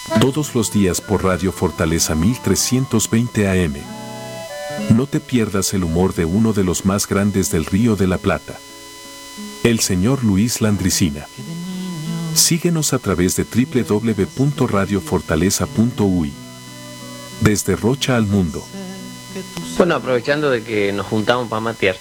Todos los días por Radio Fortaleza 1320 AM. No te pierdas el humor de uno de los más grandes del Río de la Plata, el señor Luis Landricina. Síguenos a través de www.radiofortaleza.uy. Desde Rocha al mundo. Bueno, aprovechando de que nos juntamos para matear,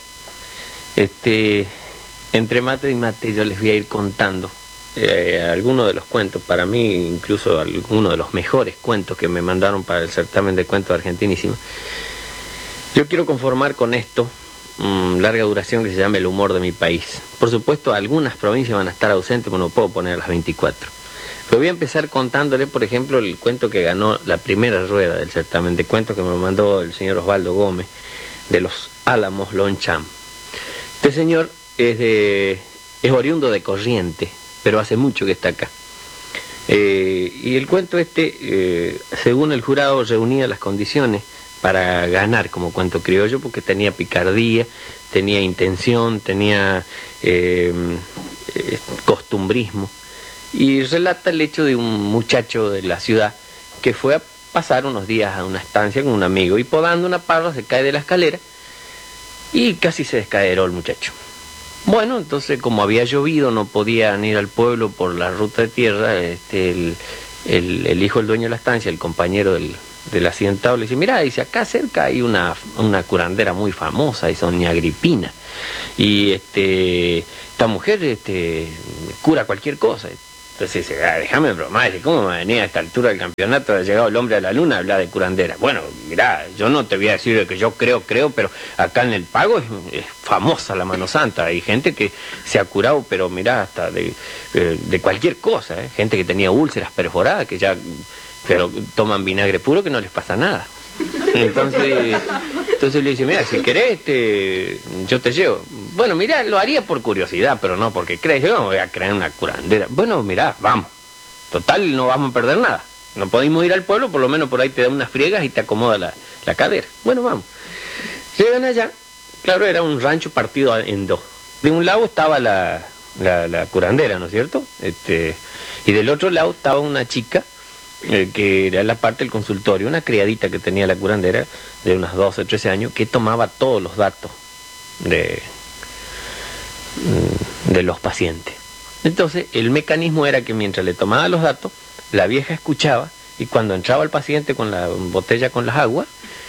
entre mate y mate yo les voy a ir contando algunos de los cuentos, para mí incluso algunos de los mejores cuentos que me mandaron para el certamen de cuentos argentinísimo. Yo quiero conformar con esto larga duración que se llama El humor de mi país. Por supuesto, algunas provincias van a estar ausentes, pero no puedo poner las 24. Pero voy a empezar contándole, por ejemplo, el cuento que ganó la primera rueda del certamen de cuentos que me mandó el señor Osvaldo Gómez, de los Álamos Loncham. Este señor es oriundo de Corrientes, pero hace mucho que está acá. Y el cuento según el jurado, reunía las condiciones para ganar como cuento criollo, porque tenía picardía, tenía intención, tenía costumbrismo. Y relata el hecho de un muchacho de la ciudad que fue a pasar unos días a una estancia con un amigo y podando una parra se cae de la escalera y casi se descaeró el muchacho. Bueno, entonces como había llovido no podían ir al pueblo por la ruta de tierra, el hijo del dueño de la estancia, el compañero del accidentado, le dice, mira, dice, acá cerca hay una curandera muy famosa, es doña Agripina, y esta mujer cura cualquier cosa. Entonces dice, déjame bromar, dice, ¿cómo me venía a esta altura del campeonato? Ha llegado el hombre a la luna a hablar de curandera. Bueno, mirá, yo no te voy a decir que yo creo, pero acá en el Pago es famosa la mano santa. Hay gente que se ha curado, pero mirá, hasta de cualquier cosa, ¿eh? Gente que tenía úlceras perforadas, que ya pero toman vinagre puro que no les pasa nada. Entonces le dice, mira, si querés, yo te llevo. Bueno, mira, lo haría por curiosidad, pero no porque crees. Yo no voy a creer en una curandera. Bueno, mira, vamos. Total, no vamos a perder nada. No podemos ir al pueblo, por lo menos por ahí te da unas friegas y te acomoda la cadera. Bueno, vamos. Llegan allá. Claro, era un rancho partido en dos. De un lado estaba la curandera, ¿no es cierto? Y del otro lado estaba una chica, que era la parte del consultorio, una criadita que tenía la curandera de unos 12, 13 años, que tomaba todos los datos de los pacientes. Entonces el mecanismo era que mientras le tomaba los datos, la vieja escuchaba, y cuando entraba el paciente con la botella con las aguas,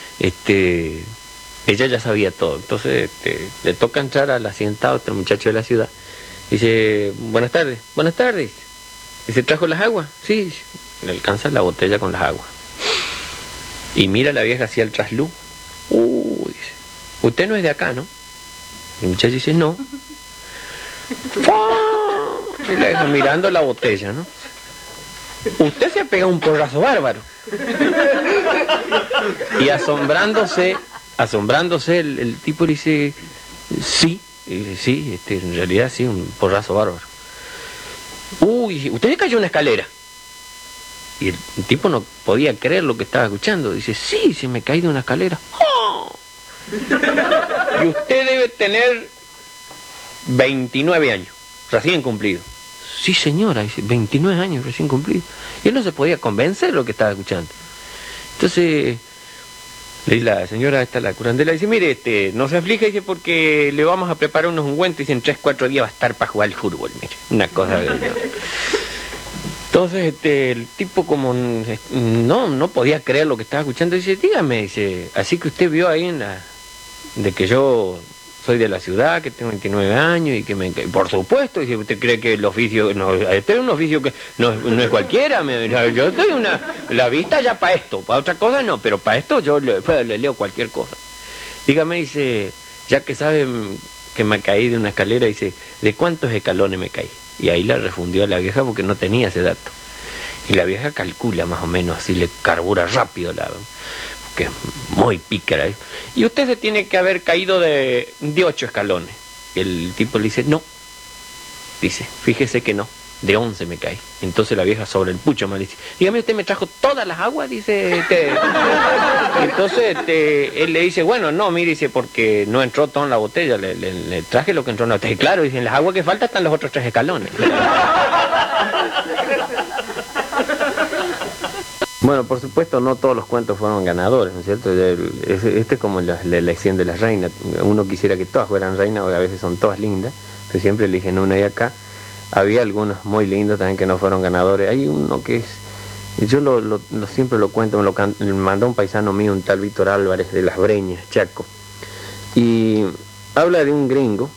ella ya sabía todo. Entonces le toca entrar al accidentado, este muchacho de la ciudad, dice, buenas tardes. Dice, ¿trajo las aguas? Sí. Le alcanza la botella con las aguas. Y mira la vieja hacia el trasluz. Dice, usted no es de acá, ¿no? El muchacho dice, no. Y la deja mirando la botella, ¿no? Usted se ha pegado un porrazo bárbaro. Y asombrándose el tipo le dice, sí. Y dice, sí, en realidad sí, un porrazo bárbaro. ¿Usted se cayó en una escalera? Y el tipo no podía creer lo que estaba escuchando. Dice, sí, se me caí de una escalera. ¡Oh! Y usted debe tener 29 años, recién cumplido. Sí, señora, dice, 29 años recién cumplido. Y él no se podía convencer de lo que estaba escuchando. Entonces, le dice la señora, la curandera, dice, mire, no se aflige, dice, porque le vamos a preparar unos ungüentos, dice, en 3-4 días va a estar para jugar al fútbol, mire. Una cosa Entonces el tipo como no podía creer lo que estaba escuchando, dice, dígame, dice, así que usted vio ahí de que yo soy de la ciudad, que tengo 29 años y que por supuesto, dice, usted cree que el oficio, no, este es un oficio que no es cualquiera, yo estoy la vista ya para esto, para otra cosa no, pero para esto yo le leo cualquier cosa. Dígame, dice, ya que sabe que me caí de una escalera, dice, ¿de cuántos escalones me caí? Y ahí la refundió a la vieja porque no tenía ese dato. Y la vieja calcula más o menos, así le carbura rápido, porque es muy pícara. Y usted se tiene que haber caído de 8 escalones. Y el tipo le dice, no. Dice, fíjese que no, de 11 me caí. Entonces la vieja sobre el pucho me dice, dígame, ¿usted me trajo todas las aguas? Dice, Entonces él le dice, bueno, no, mire, dice, porque no entró todo en la botella, le traje lo que entró en la botella. Claro, dicen, las aguas que faltan están los otros 3 escalones. Bueno, por supuesto, no todos los cuentos fueron ganadores, ¿no es cierto? Este es como la elección de las reinas. Uno quisiera que todas fueran reinas, porque a veces son todas lindas, pero siempre eligen una, y acá había algunos muy lindos también que no fueron ganadores. Hay uno que es, yo siempre lo cuento, me mandó un paisano mío, un tal Víctor Álvarez de Las Breñas, Chaco, y habla de un gringo,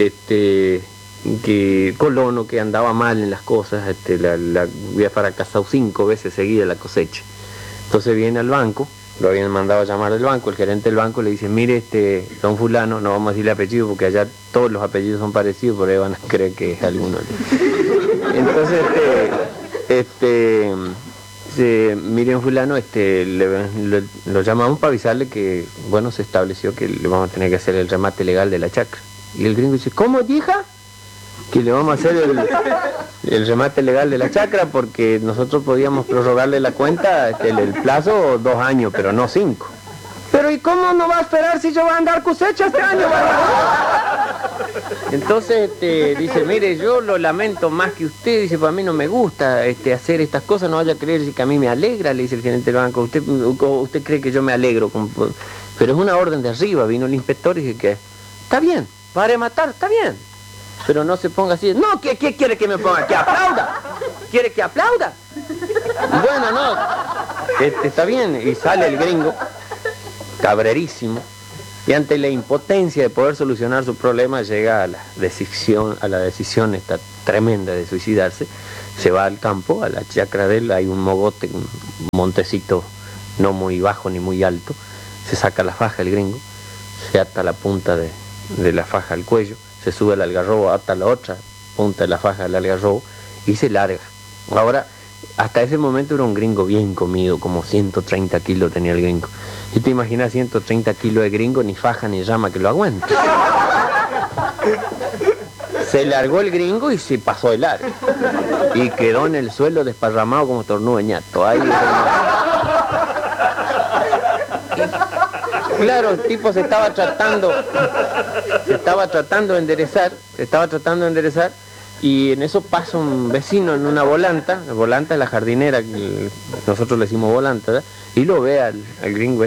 que colono, que andaba mal en las cosas, había fracasado 5 veces seguida la cosecha. Entonces viene al banco, lo habían mandado a llamar del banco, el gerente del banco le dice, mire, don fulano, no vamos a decirle apellido porque allá todos los apellidos son parecidos, por ahí van a creer que es alguno. Entonces, miren fulano, lo llamamos para avisarle que, bueno, se estableció que le vamos a tener que hacer el remate legal de la chacra. Y el gringo dice, ¿cómo, hija? Que le vamos a hacer el remate legal de la chacra, porque nosotros podíamos prorrogarle la cuenta, el plazo 2 años, pero no 5. Pero ¿y cómo no va a esperar si yo voy a andar cosecha este año? Entonces dice, mire, yo lo lamento más que usted, dice, para mí no me gusta hacer estas cosas, no vaya a creer que a mí me alegra, le dice el gerente del banco, usted cree que yo me alegro, pero es una orden de arriba. Vino el inspector y dice que está bien, va a rematar, está bien, pero no se ponga así. No, ¿qué quiere que me ponga? ¿Que aplauda? ¿Quiere que aplauda? Bueno, no, está bien. Y sale el gringo, cabrerísimo, y ante la impotencia de poder solucionar su problema, llega a la decisión esta tremenda de suicidarse. Se va al campo, a la chacra de él, hay un mogote, un montecito no muy bajo ni muy alto. Se saca la faja el gringo, se ata la punta de la faja al cuello, se sube al algarrobo, ata la otra punta de la faja al algarrobo y se larga. Ahora, hasta ese momento era un gringo bien comido, como 130 kilos tenía el gringo. Y te imaginas 130 kilos de gringo, ni faja ni llama que lo aguante. Se largó el gringo y se pasó el largo. Y quedó en el suelo desparramado como tornudo de ñato. Ahí, claro, el tipo se estaba tratando de enderezar, y en eso pasa un vecino en una volanta. La volanta es la jardinera, nosotros le decimos volanta, ¿verdad? Y lo ve al gringo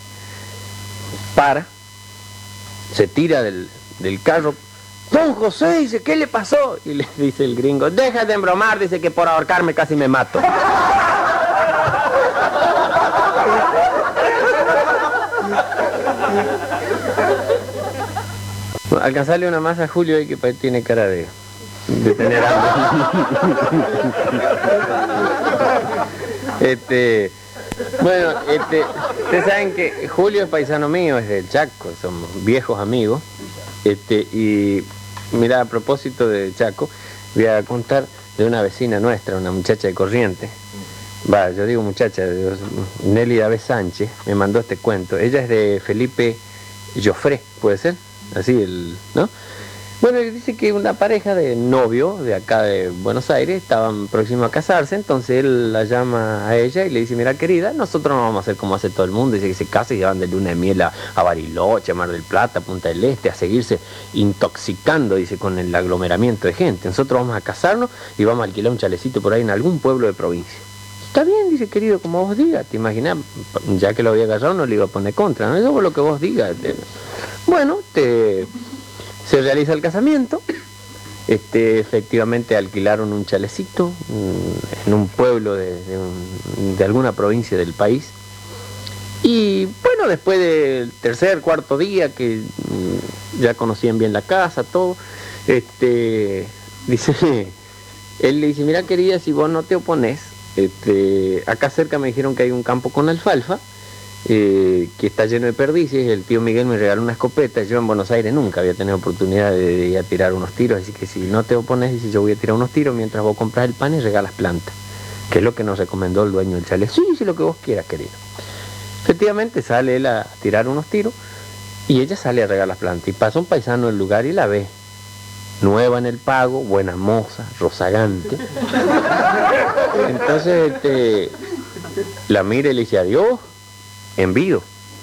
se tira del carro. Don José, dice, ¿qué le pasó? Y le dice el gringo, deja de embromar, dice, que por ahorcarme casi me mato. Alcanzarle una masa a Julio y que tiene cara de tener hambre. Bueno, ustedes saben que Julio es paisano mío, es del Chaco, somos viejos amigos. Y mira, a propósito de Chaco, voy a contar de una vecina nuestra, una muchacha de Corrientes. Yo digo muchacha, Nelly David Sánchez me mandó este cuento. Ella es de Felipe Joffre, ¿puede ser? Así, ¿no? Bueno, dice que una pareja de novio de acá de Buenos Aires estaban próximos a casarse, entonces él la llama a ella y le dice, mira querida, nosotros no vamos a hacer como hace todo el mundo. Dice que se casan y llevan de luna de miel a Bariloche, a Mar del Plata, a Punta del Este, a seguirse intoxicando, dice, con el aglomeramiento de gente. Nosotros vamos a casarnos y vamos a alquilar un chalecito por ahí en algún pueblo de provincia. Está bien, dice, querido, como vos digas. Te imaginas, ya que lo había agarrado no le iba a poner contra, ¿no? Eso por lo que vos digas. Bueno, se realiza el casamiento. Efectivamente alquilaron un chalecito en un pueblo de alguna provincia del país. Y bueno, después del tercer, cuarto día, que ya conocían bien la casa, todo, dice, él le dice, mira querida, si vos no te opones, acá cerca me dijeron que hay un campo con alfalfa, que está lleno de perdices. El tío Miguel me regaló una escopeta. Yo en Buenos Aires nunca había tenido oportunidad de ir a tirar unos tiros, así que si no te opones, dice, yo voy a tirar unos tiros mientras vos compras el pan y regalas plantas, que es lo que nos recomendó el dueño del chalet. Sí, sí, lo que vos quieras, querido. Efectivamente sale él a tirar unos tiros y ella sale a regalar las plantas, y pasa un paisano del lugar y la ve, nueva en el pago, buena moza, rozagante. Entonces la mira y le dice, adiós, envido.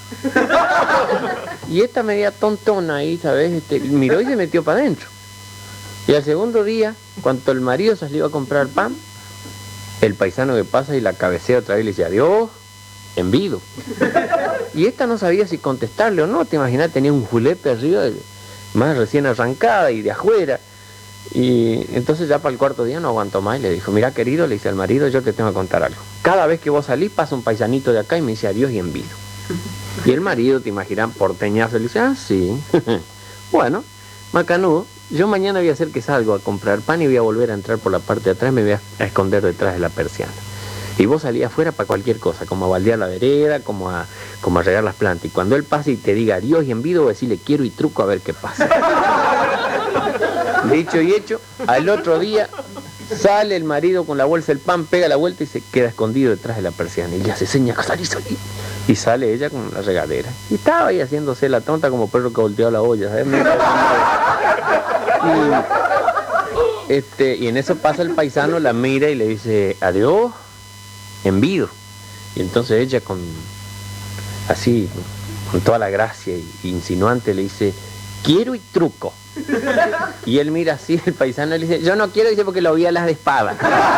Y esta media tontona ahí, ¿sabes? Miró y se metió para adentro. Y al segundo día, cuando el marido salió a comprar pan, El paisano que pasa y la cabecea otra vez y le dice, adiós, envido. Y esta no sabía si contestarle o no, te imaginas, tenía un julepe arriba, más recién arrancada y de afuera. Y entonces ya para el cuarto día no aguantó más y le dijo, mira querido, le dice al marido, yo te tengo que contar algo. Cada vez que vos salís pasa un paisanito de acá y me dice adiós y envido. Y el marido, te imaginas, porteñazo, le dice, ah, sí. Bueno, macanudo, yo mañana voy a hacer que salgo a comprar pan y voy a volver a entrar por la parte de atrás, me voy a esconder detrás de la persiana. Y vos salís afuera para cualquier cosa, como a baldear la vereda, como a regar las plantas. Y cuando él pase y te diga adiós y envido, decirle quiero y truco a ver qué pasa. Dicho y hecho, al otro día sale el marido con la bolsa del pan, pega la vuelta y se queda escondido detrás de la persiana. Y le hace señas, salí. Y sale ella con la regadera. Y estaba ahí haciéndose la tonta como perro que volteó la olla, ¿sabes? Y en eso pasa el paisano, la mira y le dice, adiós, envido. Y entonces ella así, con toda la gracia y insinuante le dice, quiero y truco. Y él mira así, el paisano le dice, yo no quiero, dice, porque lo vi a las de espada.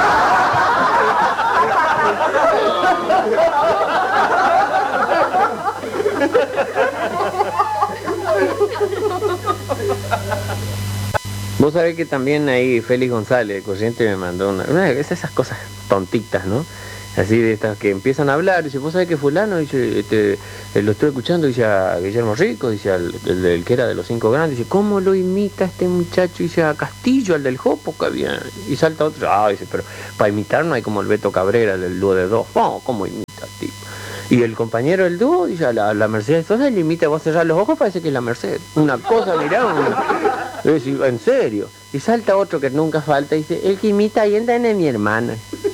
Vos sabés que también ahí Félix González, el corriente, me mandó una de esas cosas tontitas, ¿no? Así de estas que empiezan a hablar, dice, vos sabés que fulano, dice, lo estoy escuchando, dice a Guillermo Rico, dice el que era de los 5 grandes, dice, ¿cómo lo imita este muchacho? Dice a Castillo, al del Jopo, que había. Y salta otro, dice, pero para imitar no hay como el Beto Cabrera, del dúo de dos. No, ¿cómo imita, tipo? Y el compañero del dúo, dice, a la Mercedes Sosa, le imita, vos cerrás los ojos, parece que es la Mercedes. Una cosa, mirá, en serio. Y salta otro que nunca falta, dice, el que imita ahí es mi hermana.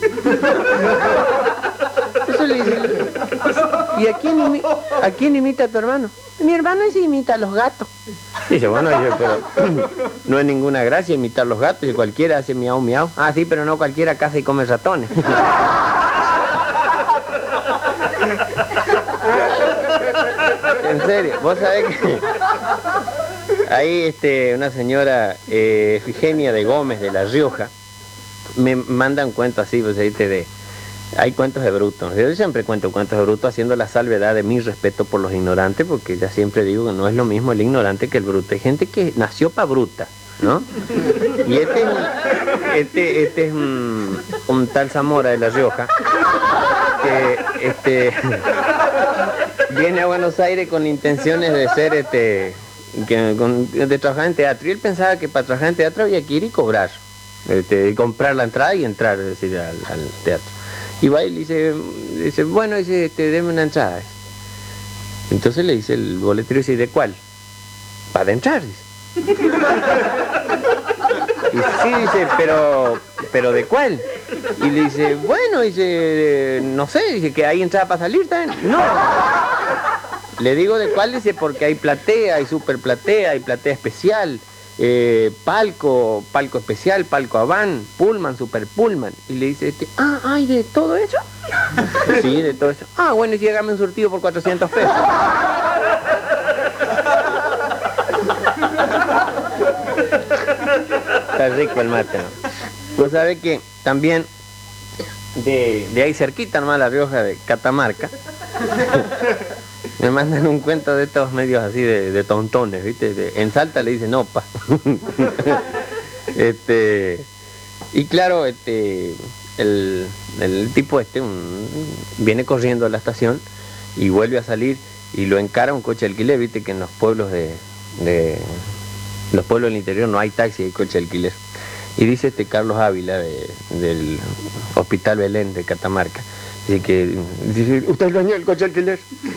Eso le dice, ¿y a quién imita a tu hermano? Mi hermano se imita a los gatos. Dice, bueno, pero no es ninguna gracia imitar los gatos, y cualquiera hace miau miau. Ah, sí, pero no cualquiera caza y come ratones. En serio, vos sabés que ahí una señora Efigenia de Gómez de La Rioja me manda un cuento así, pues hay cuentos de bruto. Yo siempre cuento cuentos de bruto haciendo la salvedad de mi respeto por los ignorantes, porque ya siempre digo que no es lo mismo el ignorante que el bruto. Hay gente que nació pa' bruta, ¿no? Y este es un tal Zamora de La Rioja que viene a Buenos Aires con intenciones de ser de trabajar en teatro. Y él pensaba que para trabajar en teatro había que ir y cobrar, comprar la entrada y entrar, es decir, al teatro. Y va y le dice, bueno, dice, deme una entrada. Entonces le dice el boletero, dice, ¿de cuál? Para entrar, dice. Y sí, dice, pero ¿de cuál? Y le dice, bueno, dice, no sé, dice, que hay entrada para salir también. No. Le digo de cuál, dice, porque hay platea, hay super platea, hay platea especial, palco especial, palco Avant, Pullman, super Pullman. Y le dice, ¿hay de todo eso? Sí, de todo eso. Ah, bueno, y si hágame un surtido por 400 pesos. Está rico el mate, ¿no? Vos sabés que también de ahí cerquita nomás, La Rioja, de Catamarca, me mandan un cuento de estos medios así de tontones, ¿viste? En Salta le dicen opa. Y claro, el tipo viene corriendo a la estación y vuelve a salir y lo encara un coche de alquiler, ¿viste? Que en los pueblos los pueblos del interior no hay taxi, hay coche de alquiler. Y dice Carlos Ávila del Hospital Belén de Catamarca, dice, ¿usted es dueño del coche de alquiler?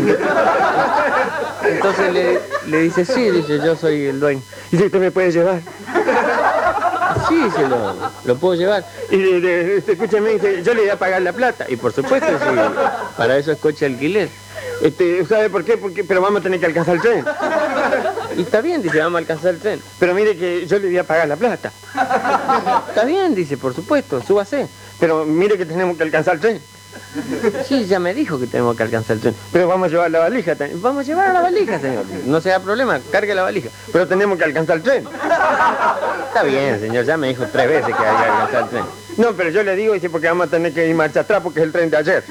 Entonces le dice, sí, dice, yo soy el dueño. Dice, ¿usted me puede llevar? Sí, dice, lo puedo llevar. Y escúchame, dice, yo le voy a pagar la plata. Y por supuesto, sí, para eso es coche de alquiler. ¿Sabe por qué? Pero vamos a tener que alcanzar el tren. Y está bien, dice, vamos a alcanzar el tren. Pero mire que yo le voy a pagar la plata. Está bien, dice, por supuesto, súbase. Pero mire que tenemos que alcanzar el tren. Sí, ya me dijo que tenemos que alcanzar el tren. Pero vamos a llevar la valija también. Vamos a llevar la valija, señor. No sea problema, cargue la valija. Pero tenemos que alcanzar el tren. Está bien, señor, ya me dijo 3 veces que había que alcanzar el tren. No, pero yo le digo, dice, porque vamos a tener que ir marcha atrás porque es el tren de ayer.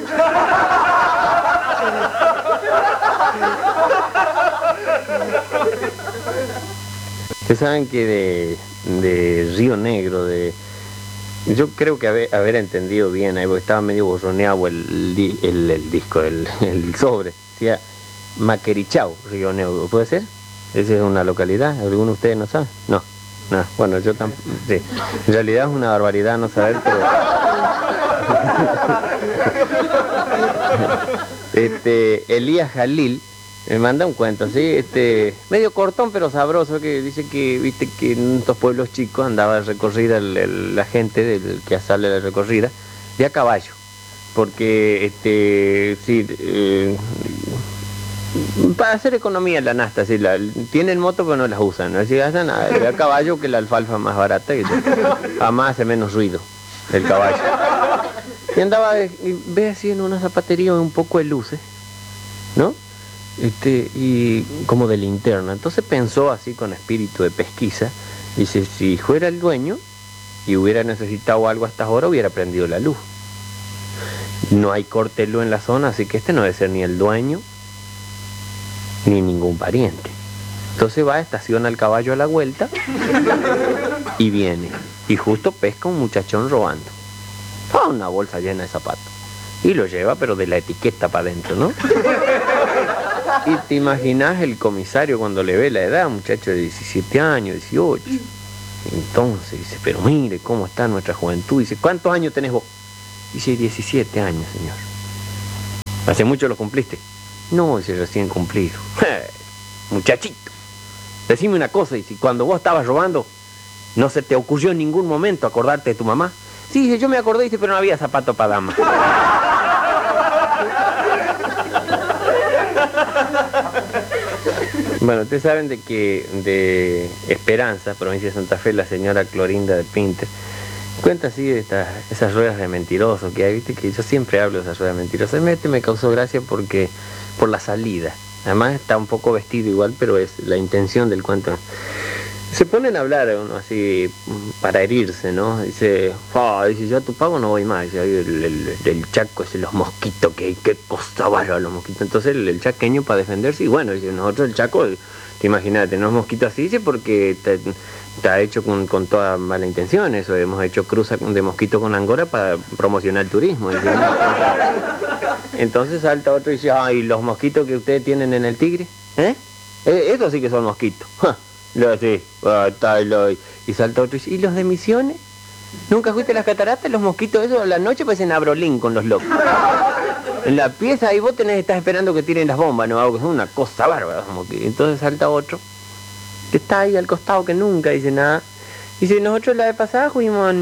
Ustedes saben que de Río Negro, yo creo que haber entendido bien, ahí porque estaba medio borroneado el disco, el sobre, decía Maquerichau, Río Negro, ¿puede ser? ¿Esa es una localidad? ¿Alguno de ustedes no sabe? No. No, bueno, yo tampoco. Sí. En realidad es una barbaridad no saber, pero. Elías Jalil me manda un cuento, ¿sí? Medio cortón pero sabroso, que dice que, viste, que en estos pueblos chicos andaba a recorrida la gente del que sale de la recorrida de a caballo, porque sí, para hacer economía en la nasta, ¿sí? Tienen moto pero no las usan, ¿no? Así hacen a caballo, que la alfalfa más barata, y jamás hace menos ruido el caballo. Y andaba, ve así en una zapatería un poco de luces, ¿no? Y como de linterna. Entonces pensó así con espíritu de pesquisa, dice, si fuera el dueño y hubiera necesitado algo a estas horas, hubiera prendido la luz. No hay corte de luz en la zona, así que no debe ser ni el dueño ni ningún pariente. Entonces va, estaciona el caballo a la vuelta y viene. Y justo pesca un muchachón robando. Una bolsa llena de zapatos. Y lo lleva, pero de la etiqueta para adentro, ¿no? Y te imaginas el comisario cuando le ve la edad, un muchacho de 17 años, 18. Entonces dice, pero mire cómo está nuestra juventud. Dice, ¿cuántos años tenés vos? Dice, 17 años, señor. ¿Hace mucho lo cumpliste? No, dice, recién cumplido. Muchachito, decime una cosa, dice, cuando vos estabas robando, ¿no se te ocurrió en ningún momento acordarte de tu mamá? Sí, dice, yo me acordé, dice, pero no había zapato para dama. Bueno, ustedes saben de Esperanza, provincia de Santa Fe, la señora Clorinda de Pinter, cuenta así de esas ruedas de mentiroso que hay, viste, que yo siempre hablo de esas ruedas de mentiroso. Me causó gracia porque por la salida. Además está un poco vestido igual, pero es la intención del cuento. Se ponen a hablar uno así para herirse, ¿no? Dice, dice, yo a tu pago no voy más. Dice, el chaco, ese, los mosquitos, qué cosa bárbara los mosquitos. Entonces el chaqueño, para defenderse, y bueno, dice, nosotros el chaco, te imaginas, tenemos mosquitos así, dice, porque está hecho con toda mala intención. Eso, hemos hecho cruza de mosquito con angora para promocionar el turismo. Dice, entonces salta otro y dice, ¿y los mosquitos que ustedes tienen en el Tigre? Esos sí que son mosquitos. Sí, y salta otro y dice, ¿y los de Misiones? ¿Nunca fuiste a las cataratas? Los mosquitos esos a la noche parecen abrolín con los locos. En la pieza ahí vos estás esperando que tiren las bombas, ¿no? Algo que es una cosa bárbara. Como que... Entonces salta otro, que está ahí al costado, que nunca dice nada. Dice, nosotros la vez pasada fuimos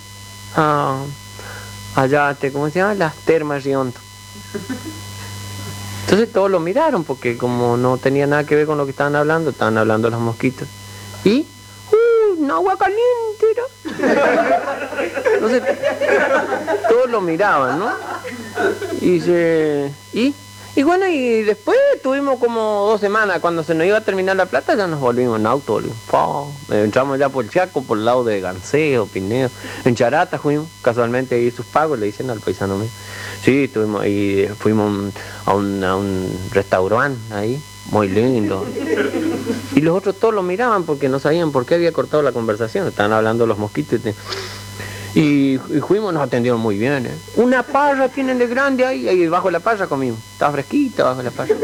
allá, ¿cómo se llama? Las Termas Riondo. Entonces todos lo miraron porque como no tenía nada que ver con lo que estaban hablando los mosquitos. Y, un agua caliente, ¿no? Entonces todos lo miraban, ¿no? Y dice, y bueno, y después tuvimos como 2 semanas, cuando se nos iba a terminar la plata, ya nos volvimos en auto, entramos ya por el Chaco, por el lado de Ganseo, Pineo, en Charata fuimos, casualmente ahí sus pagos, le dicen al paisano mío. Sí, estuvimos ahí, fuimos a un restaurante ahí, muy lindo. Y los otros todos lo miraban porque no sabían por qué había cortado la conversación, estaban hablando los mosquitos. Y fuimos, nos atendieron muy bien, ¿eh? Una parra tienen de grande ahí bajo la parra comimos. Estaba fresquita bajo la parra.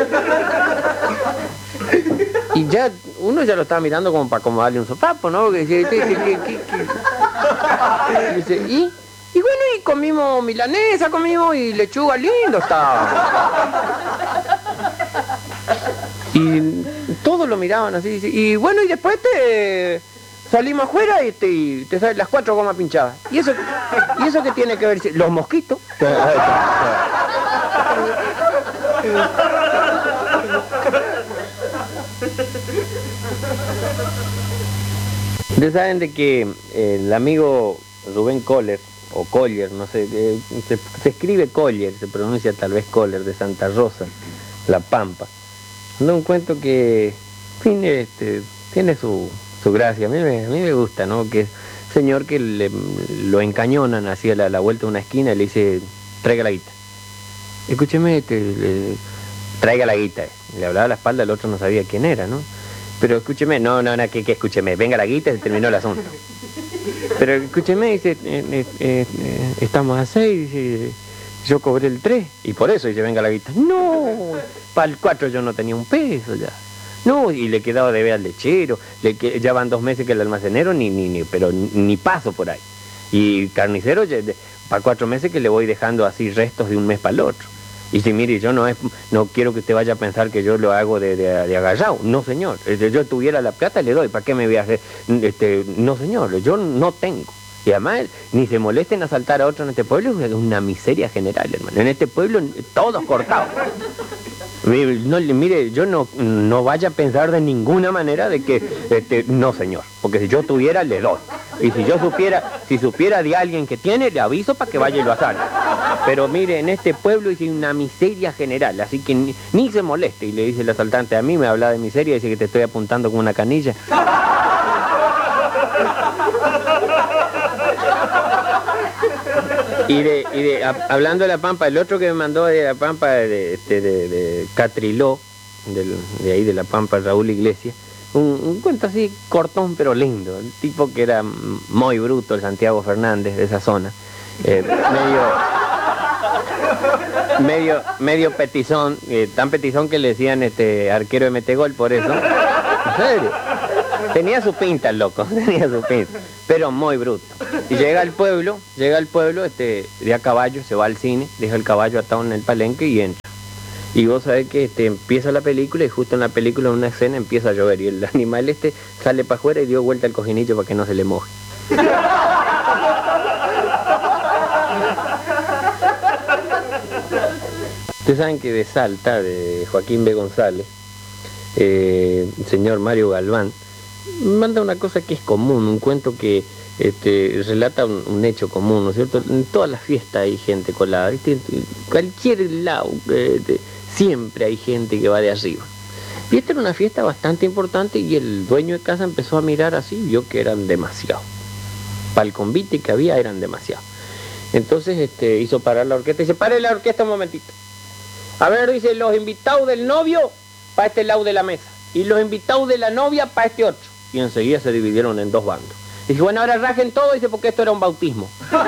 Y ya, uno ya lo estaba mirando como para acomodarle un sopapo, ¿no? Porque dice, y bueno, y comimos milanesa, y lechuga, lindo estaba. Y todos lo miraban así, y bueno, y después salimos afuera y te salen las 4 gomas pinchadas. ¿Y eso qué tiene que ver? ¿Los mosquitos? Ustedes saben de que el amigo Rubén Coller, o Coller, no sé, se escribe Coller, se pronuncia tal vez Coller, de Santa Rosa, La Pampa. Anda un cuento que, en fin, tiene su gracia. A mí me gusta, ¿no? Que señor que lo encañonan hacia la vuelta de una esquina y le dice, traiga la guita. Escúcheme, traiga la guita. Le hablaba a la espalda, el otro no sabía quién era, ¿no? Pero escúcheme, no, que escúcheme, venga la guita y se terminó el asunto. Pero escúcheme, dice, estamos a 6, dice, yo cobré el 3, y por eso dice, venga la guita. No, para el 4 yo no tenía un peso ya. No, y le quedaba de ver al lechero, ya van 2 meses que el almacenero ni paso por ahí. Y carnicero, para 4 meses que le voy dejando así restos de un mes para el otro. Y dice, mire, yo no quiero que usted vaya a pensar que yo lo hago de agarrado. No, señor. Yo tuviera la plata, le doy. ¿Para qué me voy a hacer? No, señor, yo no tengo. Y además, ni se molesten a asaltar a otro en este pueblo, es una miseria general, hermano. En este pueblo, todos cortados. No, mire, yo no vaya a pensar de ninguna manera de que, no, señor. Porque si yo tuviera, le doy. Y si supiera de alguien que tiene, le aviso para que vaya y lo asalte. Pero mire, en este pueblo es una miseria general, así que ni se moleste. Y le dice el asaltante, a mí me habla de miseria y dice que te estoy apuntando con una canilla. Hablando de La Pampa, el otro que me mandó de La Pampa, de Catriló, de ahí de La Pampa, Raúl Iglesias, un cuento así cortón pero lindo, el tipo que era muy bruto, el Santiago Fernández de esa zona, medio petizón, tan petizón que le decían arquero de metegol por eso. ¿En serio? Tenía su pinta el loco, tenía su pinta, pero muy bruto. Y llega al pueblo, de a caballo, se va al cine, deja el caballo atado en el palenque y entra. Y vos sabés que empieza la película y justo en la película, en una escena, empieza a llover y el animal sale para afuera y dio vuelta al cojinillo para que no se le moje. Ustedes saben que de Salta, de Joaquín B. González, el señor Mario Galván, manda una cosa que es común, un cuento que relata un hecho común, ¿no es cierto? En todas las fiestas hay gente colada, ¿viste? En cualquier lado, siempre hay gente que va de arriba. Y esta era una fiesta bastante importante y el dueño de casa empezó a mirar así y vio que eran demasiados. Para el convite que había eran demasiados. Entonces hizo parar la orquesta y dice, pare la orquesta un momentito. A ver, dice, los invitados del novio para este lado de la mesa y los invitados de la novia para este otro. Y enseguida se dividieron en 2 bandos. Dice, bueno, ahora rajen todo, dice, porque esto era un bautismo.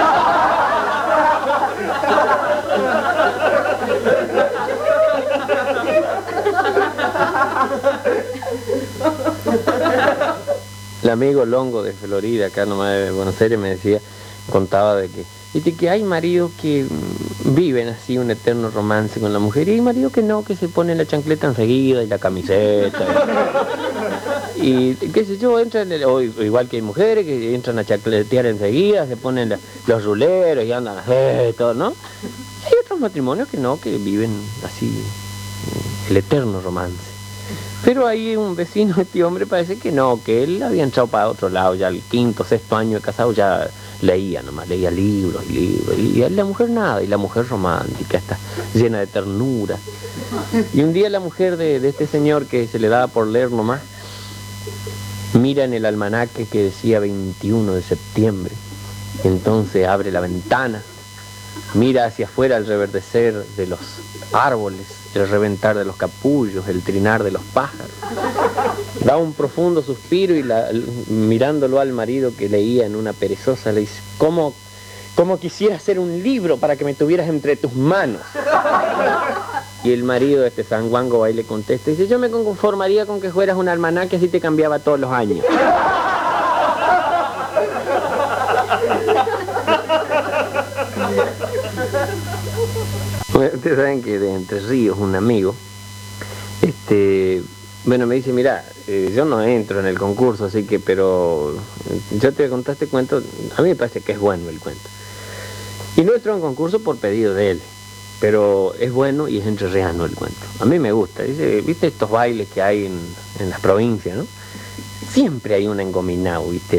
El amigo Longo de Florida, acá nomás de Buenos Aires, me contaba de que hay maridos que viven así un eterno romance con la mujer y hay maridos que no, que se ponen la chancleta enseguida y la camiseta. Y qué sé yo, igual que hay mujeres que entran a chancletear enseguida, se ponen los ruleros y andan a todo, ¿no? Y hay otros matrimonios que no, que viven así el eterno romance. Pero ahí un vecino de este hombre parece que no, que él había entrado para otro lado, ya el 5º, 6º año de casado ya leía libros y libros, y la mujer nada, y la mujer romántica, está llena de ternura. Y un día la mujer de este señor que se le daba por leer nomás, mira en el almanaque que decía 21 de septiembre, entonces abre la ventana, mira hacia afuera el reverdecer de los árboles, el reventar de los capullos, el trinar de los pájaros. Da un profundo suspiro y mirándolo al marido que leía en una perezosa le dice, ¿cómo quisiera hacer un libro para que me tuvieras entre tus manos? Y el marido de este sanguango va y le contesta y dice, yo me conformaría con que fueras un almanaque así te cambiaba todos los años. Bueno, ustedes saben que de Entre Ríos, un amigo, bueno, me dice, mira, yo no entro en el concurso, así que, pero yo te voy a contar este cuento, a mí me parece que es bueno el cuento. Y no entró en concurso por pedido de él, pero es bueno y es entrerriano el cuento. A mí me gusta, dice, ¿viste estos bailes que hay en las provincias, no? Siempre hay un engominado, ¿viste?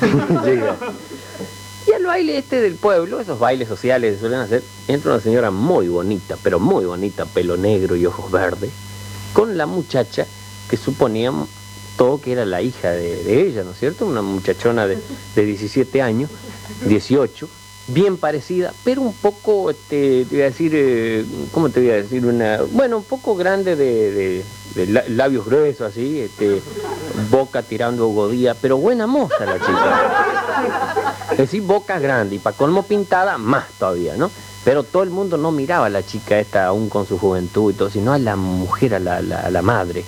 Y al baile del pueblo, esos bailes sociales que suelen hacer, entra una señora muy bonita, pero muy bonita, pelo negro y ojos verdes, con la muchacha que suponíamos todo que era la hija de ella, ¿no es cierto? Una muchachona de 17 años, 18, bien parecida, pero un poco, te voy a decir, ¿cómo te voy a decir? Bueno, un poco grande de labios gruesos, así, boca tirando godía, pero buena moza la chica. Es decir, boca grande y para colmo pintada, más todavía, ¿no? Pero todo el mundo no miraba a la chica esta aún con su juventud y todo, sino a la mujer, a la madre.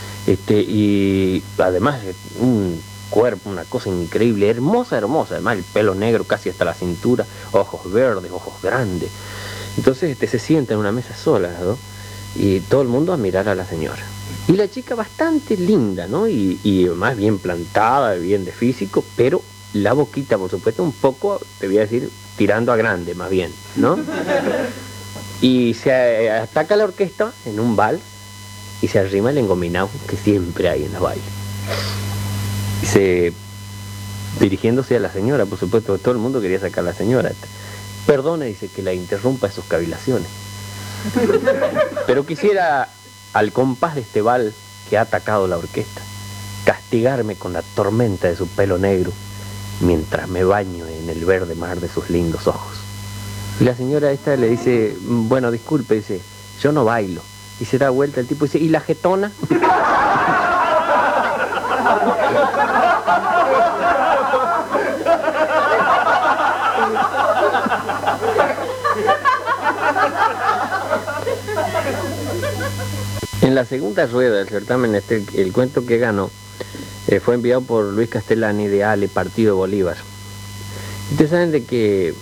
Y además un cuerpo, una cosa increíble, hermosa, hermosa, además el pelo negro casi hasta la cintura, ojos verdes, ojos grandes. Entonces se sienta en una mesa sola, ¿no? Y todo el mundo a mirar a la señora. Y la chica bastante linda, ¿no? Y más bien plantada, bien de físico, pero la boquita, por supuesto, un poco, te voy a decir, tirando a grande, más bien, ¿no? Y se ataca la orquesta en un vals y se arrima el engominado que siempre hay en los bailes. Dirigiéndose a la señora, por supuesto, todo el mundo quería sacar a la señora. Perdone, dice, que la interrumpa en sus cavilaciones, pero quisiera, al compás de este vals que ha atacado la orquesta, castigarme con la tormenta de su pelo negro mientras me baño en el verde mar de sus lindos ojos. Y la señora esta le dice, bueno, disculpe, dice, yo no bailo. Y se da vuelta el tipo y dice, ¿y la jetona? En la segunda rueda del certamen, el cuento que ganó fue enviado por Luis Castellani de Ale, Partido de Bolívar. Ustedes saben de que,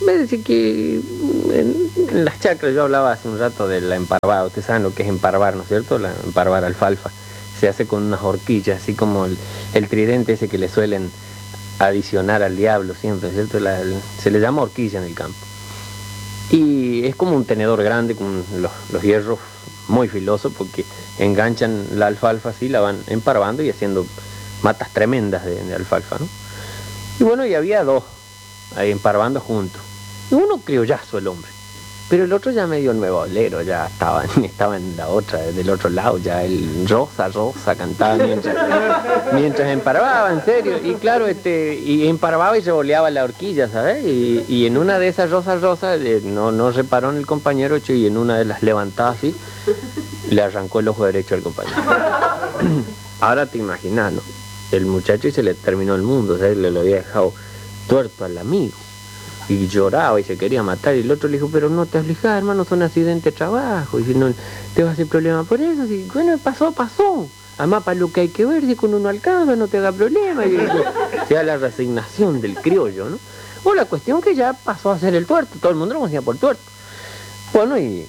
en las chacras, yo hablaba hace un rato de la emparvada. Ustedes saben lo que es emparvar, ¿no es cierto? La emparvar alfalfa. Se hace con unas horquillas, así como el tridente ese que le suelen adicionar al diablo siempre, ¿cierto? Se le llama horquilla en el campo. Y es como un tenedor grande con los hierros muy filosos, porque enganchan la alfalfa así, la van emparvando y haciendo matas tremendas de alfalfa, ¿no? Y bueno, y había dos ahí emparvando juntos. Y uno criollazo el hombre, pero el otro ya medio nuevo olero, ya estaba en la otra, del otro lado, ya el rosa cantaba mientras emparvaba, en serio. Y claro, y emparvaba y revoleaba la horquilla, ¿sabes? Y en una de esas rosas, no reparó en el compañero, y en una de las levantadas así, le arrancó el ojo derecho al compañero. Ahora te imaginas, ¿no? El muchacho y se le terminó el mundo, o sea, le lo había dejado tuerto al amigo. Y lloraba y se quería matar, y el otro le dijo, pero no te aflijas, hermano, son accidentes de trabajo, y si no te va a hacer problema por eso, si, bueno, pasó. Además, para lo que hay que ver, si con uno alcanza, no te haga problema. Y o sea, la resignación del criollo, ¿no? O la cuestión que ya pasó a ser el tuerto, todo el mundo lo conocía por tuerto. Bueno, y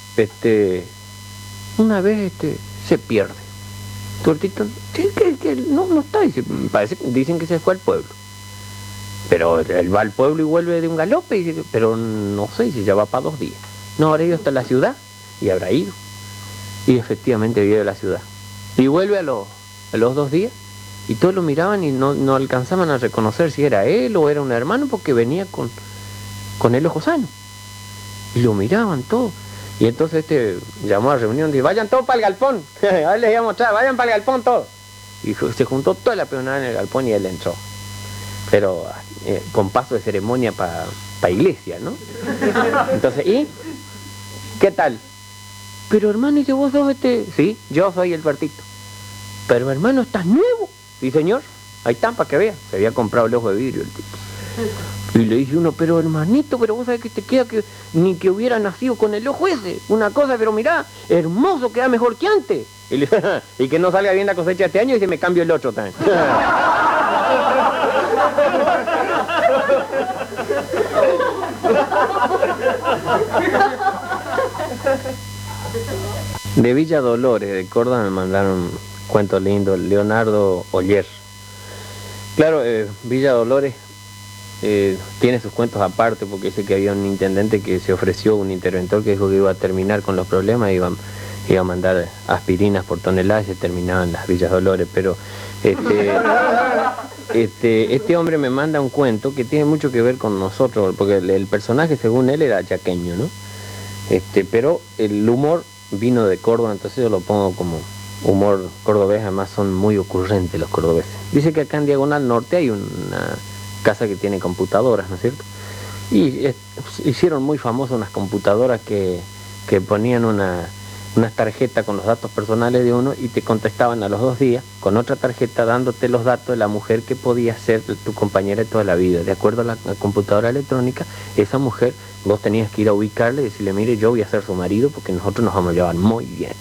una vez se pierde. Tuertito, que no está, dicen que se fue al pueblo. Pero él va al pueblo y vuelve de un galope, y dice, pero no sé si ya va para 2 días. No, habrá ido hasta la ciudad, y habrá ido. Y efectivamente había ido a la ciudad. Y vuelve a los 2 días, y todos lo miraban y no alcanzaban a reconocer si era él o era un hermano, porque venía con el ojo sano. Y lo miraban todos. Y entonces llamó a la reunión y dijo, vayan todos para el galpón. Ahora les voy a mostrar, vayan para el galpón todos. Y se juntó toda la peonada en el galpón y él entró. Pero con paso de ceremonia para iglesia, ¿no? Entonces, ¿y qué tal? Pero hermano, ¿y vos sos Sí, yo soy el tuertito. Pero hermano, ¿estás nuevo? Sí, señor. Ahí está, para que vea. Se había comprado el ojo de vidrio el tipo. Y le dice uno, pero hermanito, pero vos sabés que te queda que ni que hubiera nacido con el ojo ese. Una cosa, pero mirá, hermoso, queda mejor que antes. Y que no salga bien la cosecha este año y se me cambio el otro también. De Villa Dolores, de Córdoba, me mandaron cuentos lindos, Leonardo Oller. Claro, Villa Dolores tiene sus cuentos aparte, porque dice que había un intendente que se ofreció, un interventor que dijo que iba a terminar con los problemas, iba a mandar aspirinas por toneladas y se terminaban las Villas Dolores, pero este hombre me manda un cuento que tiene mucho que ver con nosotros, porque el personaje, según él, era chaqueño, ¿no? Pero el humor vino de Córdoba, entonces yo lo pongo humor cordobés, además son muy ocurrentes los cordobeses. Dice que acá en Diagonal Norte hay una casa que tiene computadoras, ¿no es cierto? Y hicieron muy famosas unas computadoras que ponían una tarjeta con los datos personales de uno y te contestaban a los 2 días con otra tarjeta dándote los datos de la mujer que podía ser tu compañera de toda la vida. De acuerdo a la computadora electrónica, esa mujer vos tenías que ir a ubicarle y decirle, mire, yo voy a ser su marido porque nosotros nos vamos a llevar muy bien.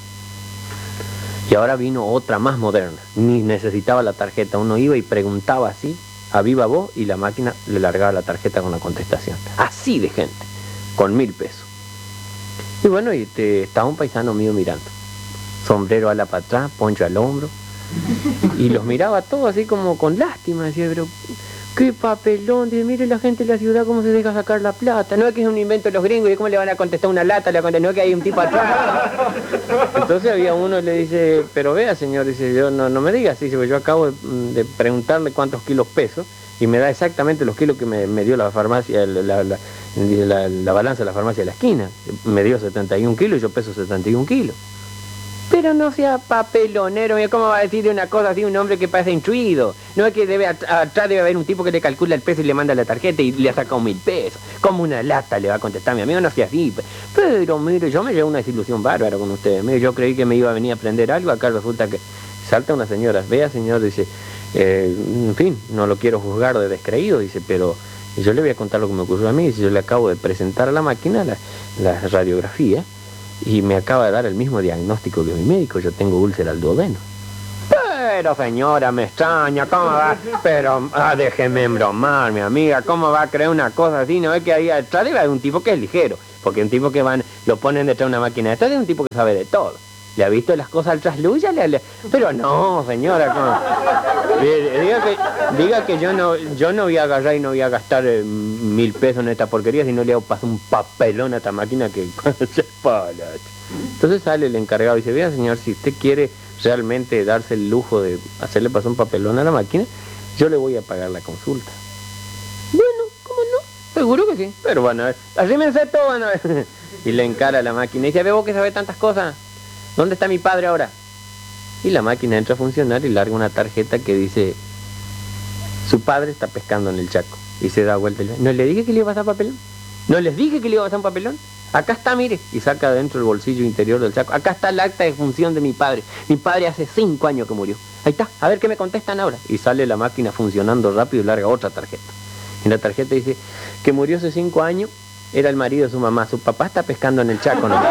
Y ahora vino otra más moderna, ni necesitaba la tarjeta, uno iba y preguntaba así, a viva voz, y la máquina le largaba la tarjeta con la contestación. Así de gente, con 1000 pesos. Y bueno, estaba un paisano mío mirando, sombrero ala para atrás, poncho al hombro, y los miraba todos así como con lástima, decía, pero qué papelón, dice, mire la gente de la ciudad cómo se deja sacar la plata, no es que es un invento de los gringos, y cómo le van a contestar una lata, no es que hay un tipo atrás. Entonces había uno y le dice, pero vea señor, dice, yo no me diga así, yo acabo de preguntarle cuántos kilos peso, y me da exactamente los kilos que me dio la farmacia, la balanza de la farmacia de la esquina. Me dio 71 kilos y yo peso 71 kilos. Pero no sea papelonero, ¿cómo va a decir una cosa así un hombre que parece instruido? No es que atrás debe haber un tipo que le calcula el peso y le manda la tarjeta y le ha sacado 1000 pesos. Como una lata le va a contestar mi amigo, no sea así. Pero mire, yo me llevo una desilusión bárbara con ustedes. Mire, yo creí que me iba a venir a aprender algo, acá resulta que salta una señora. Vea señor, dice, en fin, no lo quiero juzgar de descreído, dice, pero yo le voy a contar lo que me ocurrió a mí. Dice, yo le acabo de presentar a la máquina la radiografía y me acaba de dar el mismo diagnóstico que mi médico, yo tengo úlcera al duodeno. Pero señora, me extraña, ¿cómo va? Pero déjeme embromar, mi amiga, ¿cómo va a creer una cosa así? No es que ahí atrás debe haber un tipo que es ligero, porque un tipo que lo ponen detrás de una máquina detrás es un tipo que sabe de todo. ¿Le ha visto las cosas al trasluz? Pero no, señora, ¿cómo? Diga que yo no voy a agarrar y no voy a gastar 1000 pesos en esta porquería, si no le hago pasar un papelón a esta máquina que se pala. Entonces sale el encargado y dice, vea señor, si usted quiere realmente darse el lujo de hacerle pasar un papelón a la máquina, yo le voy a pagar la consulta. Bueno, ¿cómo no? Seguro que sí. Pero bueno, arrímense todo, bueno. Y le encara a la máquina y dice, ve vos que sabe tantas cosas. ¿Dónde está mi padre ahora? Y la máquina entra a funcionar y larga una tarjeta que dice, su padre está pescando en el Chaco. Y se da vuelta. ¿No le dije que le iba a pasar papelón? ¿No les dije que le iba a pasar un papelón? Acá está, mire. Y saca dentro el bolsillo interior del Chaco. Acá está el acta de función de mi padre. Mi padre hace 5 años que murió. Ahí está, a ver qué me contestan ahora. Y sale la máquina funcionando rápido y larga otra tarjeta. Y la tarjeta dice, que murió hace 5 años, era el marido de su mamá. Su papá está pescando en el Chaco, ¿no?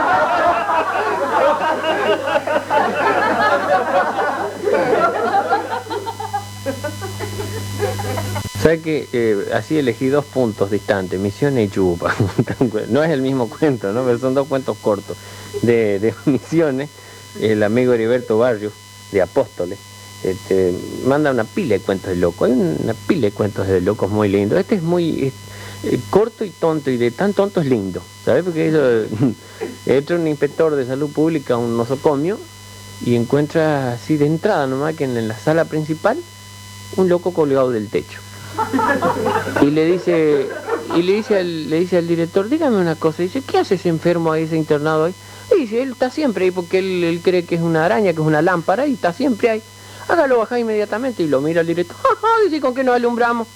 ¿Sabes que así elegí 2 puntos distantes, Misiones y Chubupa? No es el mismo cuento, ¿no? Pero son 2 cuentos cortos. De Misiones, el amigo Heriberto Barrios, de Apóstoles, manda una pila de cuentos de locos. Hay una pila de cuentos de locos muy lindos. Este es muy corto y tonto, y de tan tonto es lindo, ¿sabes? Porque entra un inspector de salud pública a un nosocomio y encuentra así de entrada nomás que en la sala principal un loco colgado del techo. Y le dice al director, dígame una cosa, dice, ¿qué hace ese enfermo ahí, ese internado ahí? Y dice, él está siempre ahí porque él cree que es una araña, que es una lámpara, y está siempre ahí. Hágalo bajar inmediatamente. Y lo mira el director, dice, ¿con qué nos alumbramos?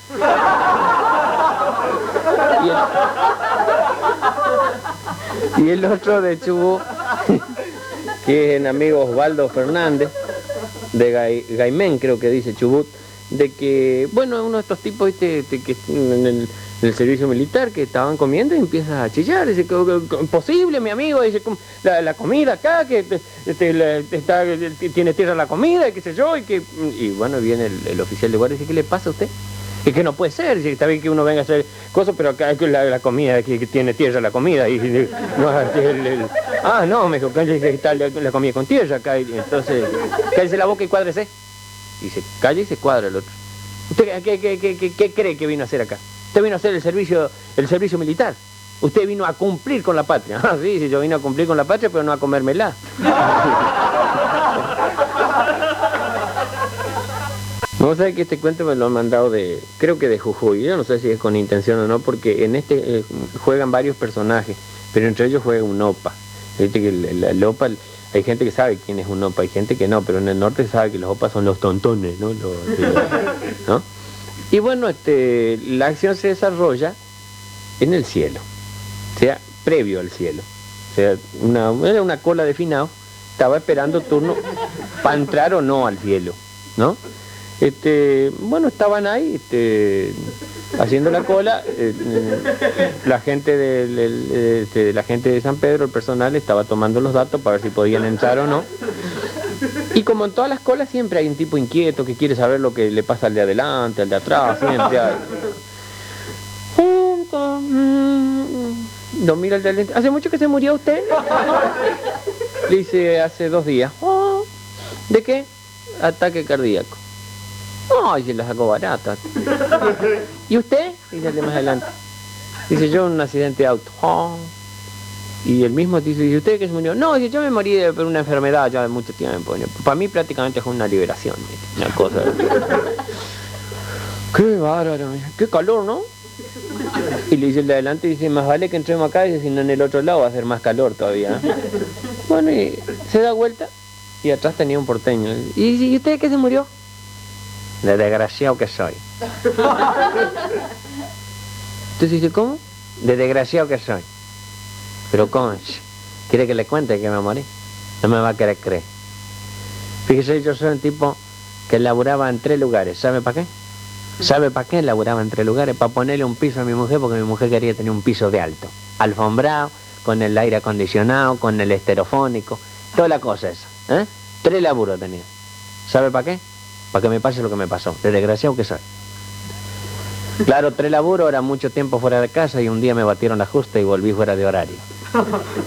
Y el otro de Chubut, que es el amigo Osvaldo Fernández, de Gaimén, creo que dice Chubut, de que, bueno, uno de estos tipos que en el servicio militar que estaban comiendo y empieza a chillar, dice, imposible, mi amigo, dice, la comida acá, que tiene tierra la comida, y qué sé yo, y bueno, viene el oficial de guardia y dice, ¿qué le pasa a usted? Es que no puede ser, dice, está bien que uno venga a hacer cosas, pero acá la comida, que tiene tierra la comida, y no, me dijo, que está la comida con tierra acá, y entonces, cállese la boca y cuádrese. Y se calla y se cuadra el otro. ¿Usted qué cree que vino a hacer acá? Usted vino a hacer el servicio militar. Usted vino a cumplir con la patria. Ah, sí, yo vine a cumplir con la patria, pero no a comérmela. No sé que este cuento me lo han mandado creo que de Jujuy. Yo no sé si es con intención o no, porque en juegan varios personajes, pero entre ellos juega un opa. Viste que el opa, Hay gente que sabe quién es un opa, hay gente que no, pero en el norte se sabe que los opas son los tontones, ¿no? ¿No? Y bueno, la acción se desarrolla en el cielo, o sea, previo al cielo. O sea, era una cola de finado, estaba esperando turno para entrar o no al cielo, ¿no? Bueno, estaban ahí haciendo la cola, la gente la gente de San Pedro, el personal, estaba tomando los datos para ver si podían entrar o no. Y como en todas las colas siempre hay un tipo inquieto que quiere saber lo que le pasa al de adelante, al de atrás, siempre hay. Lo mira el de adelante. ¿Hace mucho que se murió usted? Le dice, hace 2 días. ¿De qué? Ataque cardíaco. Ay, se la sacó barata. ¿Y usted? Dice el de más adelante. Dice, yo en un accidente de auto. Y el mismo dice, ¿y usted qué se murió? No, dice, yo me morí por una enfermedad ya de mucho tiempo. Para mí prácticamente fue una liberación, una cosa. Qué bárbaro, qué calor, ¿no? Y le dice el de adelante, dice, más vale que entremos acá, dice, si no en el otro lado va a hacer más calor todavía. Bueno, y se da vuelta y atrás tenía un porteño. Y dice, ¿y usted qué se murió? De desgraciado que soy. Entonces dice, ¿cómo? De desgraciado que soy. Pero ¿cómo? ¿Quiere que le cuente que me morí? No me va a querer creer. Fíjese, yo soy un tipo que laburaba en 3 lugares. ¿Sabe para qué? ¿Sabe para qué laburaba en 3 lugares? Para ponerle un piso a mi mujer, porque mi mujer quería tener un piso de alto. Alfombrado, con el aire acondicionado, con el esterofónico, toda la cosa esa. 3 laburos tenía. ¿Sabe para qué? Para que me pase lo que me pasó. De desgraciado que soy. Claro, 3 laburos, era mucho tiempo fuera de casa y un día me batieron la justa y volví fuera de horario.